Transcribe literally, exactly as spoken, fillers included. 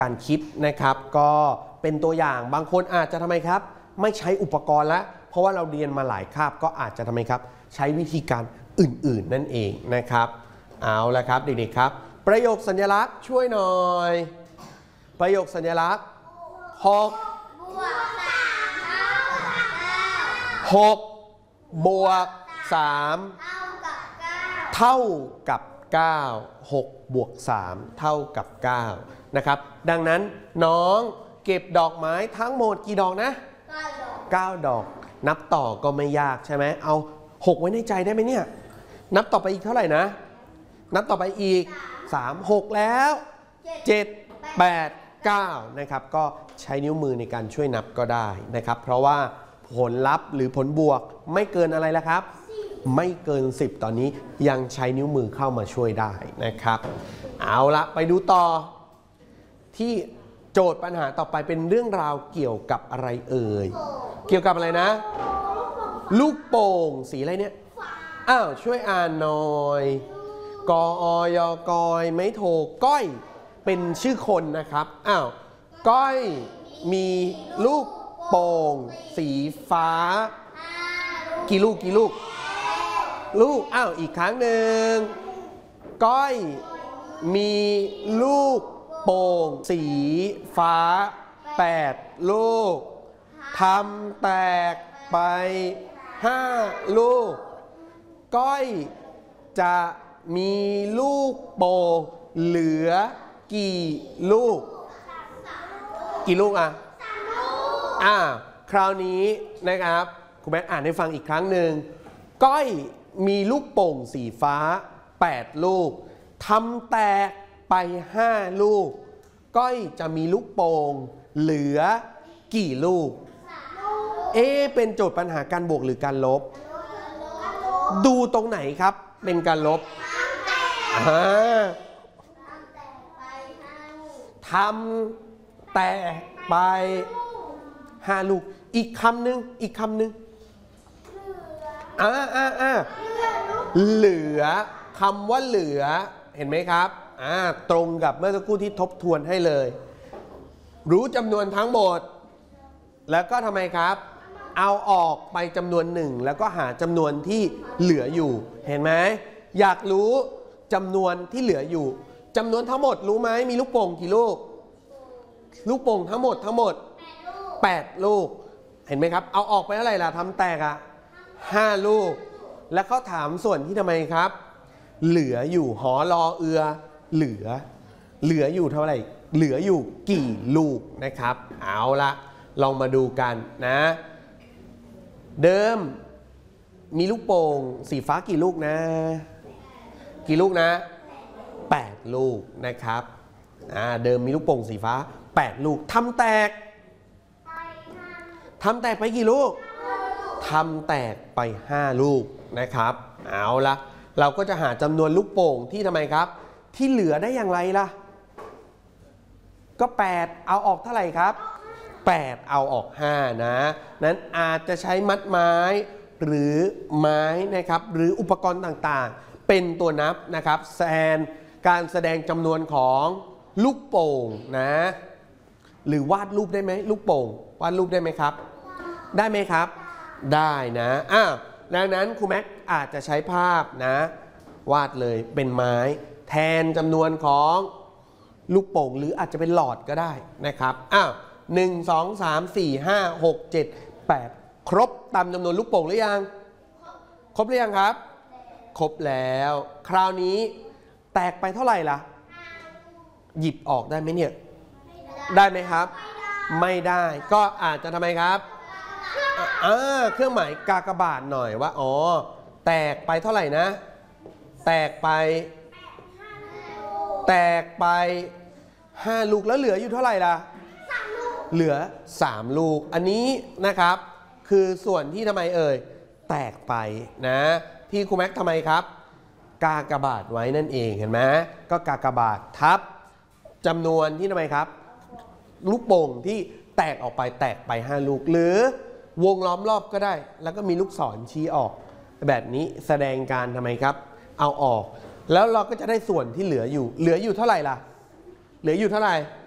การคิดนะครับก็เป็นตัวอย่างบางคนอาจจะทำไมครับไม่ใช้อุปกรณ์แล้วเพราะว่าเราเรียนมาหลายคาบก็อาจจะทำไมครับใช้วิธีการอื่นๆนั่นเองนะครับเอาละครับเด็กๆครับประโยคสัญลักษณ์ช่วยหน่อยประโยคสัญลักษณ์หกหกบวกสามเท่ากับเก้าหกบวกสามเท่ากับเก้านะครับดังนั้นน้องเก็บดอกไม้ทั้งหมดกี่ดอกนะเก้าดอกนับต่อก็ไม่ยากใช่ไหมเอาหกไว้ในใจได้ไหมเนี่ยนับต่อไปอีกเท่าไหร่นะนับต่อไปอีกสาม หกแล้วเจ็ด แปด เก้านะครับก็ใช้นิ้วมือในการช่วยนับก็ได้นะครับเพราะว่าผลลัพธ์หรือผลบวกไม่เกินอะไรแล้วครับไม่เกินสิบตอนนี้ยังใช้นิ้วมือเข้ามาช่วยได้นะครับเอาละไปดูต่อที่โจทย์ปัญหาต่อไปเป็นเรื่องราวเกี่ยวกับอะไรเอ่ยเกี่ยวกับอะไรนะลูกโป่งสีอะไรเนี่ยอ้าวช่วยอ่านหน่อยกออยกอยไม่โทก้อยเป็นชื่อคนนะครับอ้าวก้อยมีลูกโป่งสีฟ้ากี่ลูกกี่ลูกลูกอ้าวอีกครั้งหนึ่งก้อยมีลูกโป่งสีฟ้าแปดลูกทำแตกไปห้าลูกก้อยจะมีลูกโป่งเหลือกี่ลูกกี่ลูกอ่ะอ่าคราวนี้นะครับคุณแม่อ่านให้ฟังอีกครั้งหนึ่งก้อยมีลูกโป่งสีฟ้าแปดลูกทำแตกไปห้าลูกก้อยจะมีลูกโป่งเหลือกี่ลูกเอ๊ะเป็นโจทย์ปัญหาการบวกหรือการลบดูตรงไหนครับเป็นการลบอ่าทำแตกไปห้าลูกอีกคำหนึ่งอีกคำหนึ่งอ่าอ่าอ่าเหลือคำว่าเหลือเห็นไหมครับอ่าตรงกับเมื่อสักครู่ที่ทบทวนให้เลยรู้จำนวนทั้งหมดแล้วก็ทำไมครับเอาออกไปจำนวนหนึ่งแล้วก็หาจำนวนที่เหลืออยู่เห็นไหมอยากรู้จำนวนที่เหลืออยู่จำนวนทั้งหมดรู้ไหมมีลูกโป่งกี่ลูกลูกโป่งทั้งหมดทั้งหมดแปดลูกเห็นไหมครับเอาออกไปเท่าไหร่ล่ะทำแตกอ่ะห้าลูกแล้วเขาถามส่วนที่ทำไมครับเหลืออยู่หอรอเอือเหลือเหลืออยู่เท่าไหร่เหลืออยู่กี่ลูกนะครับเอาละลองมาดูกันนะเดิมมีลูกโป่งสีฟ้ากี่ลูกนะกี่ลูกนะแปดลูกนะครับอ่าเดิมมีลูกโป่งสีฟ้าแปดลูกทำแตกทำแตกไปกี่ลูกทำแตกไปห้าลูกนะครับเอาละเราก็จะหาจำนวนลูกโป่งที่ทำไมครับที่เหลือได้อย่างไรล่ะก็แปดเอาออกเท่าไหร่ครับแปดเอาออกห้านะนั้นอาจจะใช้มัดไม้หรือไม้นะครับหรืออุปกรณ์ต่างๆเป็นตัวนับนะครับแทนการแสดงจำนวนของลูกโป่งนะหรือวาดรูปได้ไหมลูกโป่งวาดรูปได้ไหมครับได้ไหมครับได้นะอ้าวดังนั้นครูแม็กอาจจะใช้ภาพนะวาดเลยเป็นไม้แทนจำนวนของลูกโป่งหรืออาจจะเป็นหลอดก็ได้นะครับอ้าวหนึ่ง สอง สาม สี่ ห้า หก เจ็ด แปดครบตามจำนวนลูกโป่งหรือยังครบหรือยังครับครบแล้วคราวนี้แตกไปเท่าไหร่ล่ะหยิบออกได้ไหมเนี่ยได้ไหมครับไม่ได้ก็อาจจะทำไมครับอ่าเครื่องหมายกากบาทหน่อยว่าอ๋อแตกไปเท่าไหร่นะแตกไปแตกไปห้าลูกแล้วเหลืออยู่เท่าไหร่ล่ะเหลือสามลูกอันนี้นะครับคือส่วนที่ทำไมเอ่ยแตกไปนะที่ครูแม็กทำไมครับกากบาทไว้นั่นเองเห็นไหมก็กากบาททับจำนวนที่ทำไมครับลูกโป่งที่แตกออกไปแตกไปห้าลูกหรือวงล้อมรอบก็ได้แล้วก็มีลูกศรชี้ออกแบบนี้แสดงการทำไมครับเอาออกแล้วเราก็จะได้ส่วนที่เหลืออยู่เหลืออยู่เท่าไหร่ล่ะเหลืออยู่เท่าไหร่